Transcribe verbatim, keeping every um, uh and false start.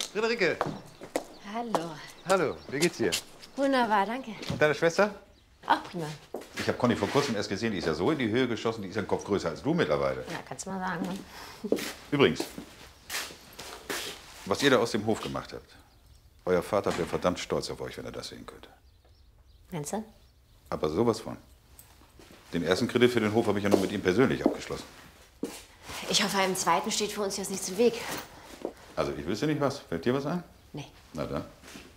Friederike. Hallo. Hallo, wie geht's dir? Wunderbar, danke. Und deine Schwester? Auch prima. Ich habe Conny vor kurzem erst gesehen, die ist ja so in die Höhe geschossen, die ist ja einen Kopf größer als du mittlerweile. Ja, kannst du mal sagen. Ne? Übrigens, was ihr da aus dem Hof gemacht habt, euer Vater wäre verdammt stolz auf euch, wenn er das sehen könnte. Meinst du? Aber sowas von. Den ersten Kredit für den Hof habe ich ja nur mit ihm persönlich abgeschlossen. Ich hoffe, im zweiten steht für uns jetzt nichts im Weg. Also, ich wüsste nicht was. Fällt dir was ein? Nee. Na dann.